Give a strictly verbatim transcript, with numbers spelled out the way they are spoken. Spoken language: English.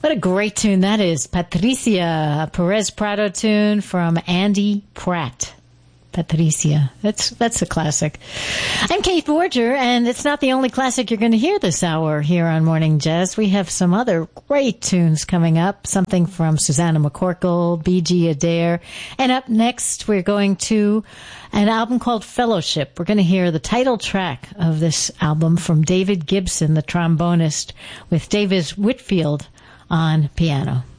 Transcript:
What a great tune that is. Patricia, a Perez Prado tune from Andy Pratt. Patricia. That's that's a classic. I'm Kate Borger, and it's not the only classic you're going to hear this hour here on Morning Jazz. We have some other great tunes coming up, something from Susanna McCorkle, B G Adair, and up next we're going to an album called Fellowship. We're going to hear the title track of this album from David Gibson, the trombonist, with Davis Whitfield on piano.